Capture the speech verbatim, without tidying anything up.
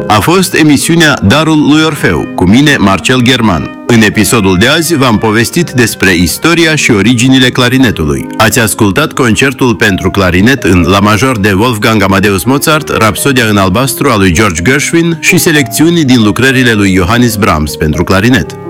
A fost emisiunea Darul lui Orfeu, cu mine, Marcel German. În episodul de azi v-am povestit despre istoria și originile clarinetului. Ați ascultat concertul pentru clarinet în la major de Wolfgang Amadeus Mozart, Rapsodia în albastru a lui George Gershwin și selecțiuni din lucrările lui Johannes Brahms pentru clarinet.